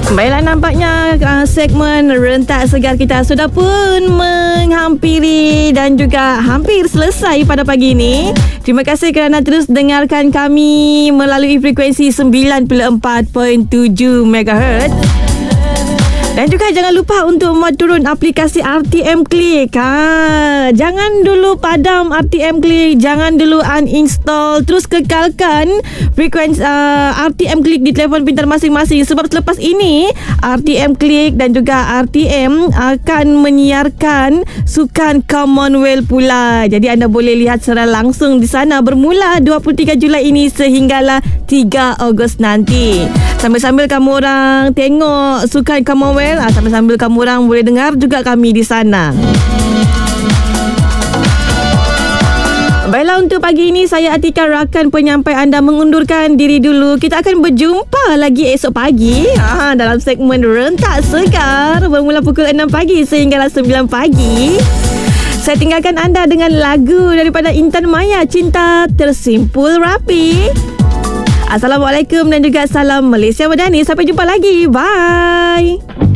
Baiklah, nampaknya segmen Rentak Segar kita sudah pun menghampiri dan juga hampir selesai pada pagi ini. Terima kasih kerana terus dengarkan kami melalui frekuensi 94.7 MHz. Dan juga jangan lupa untuk muat turun aplikasi RTM Click. Jangan dulu padam RTM Click, jangan dulu uninstall, terus kekalkan frekuensi RTM Click di telefon pintar masing-masing. Sebab selepas ini RTM Click dan juga RTM akan menyiarkan Sukan Commonwealth pula. Jadi anda boleh lihat secara langsung di sana bermula 23 Julai ini sehinggalah 3 Ogos nanti. Sambil-sambil kamu orang tengok Sukan Commonwealth, sambil-sambil kamu orang boleh dengar juga kami di sana. Baiklah, untuk pagi ini saya Atika, rakan penyampai anda, mengundurkan diri dulu. Kita akan berjumpa lagi esok pagi dalam segmen Rentak Segar bermula pukul 6 pagi sehinggalah 9 pagi. Saya tinggalkan anda dengan lagu daripada Intan Maya, Cinta Tersimpul Rapi. Assalamualaikum dan juga salam Malaysia Madani. Sampai jumpa lagi. Bye.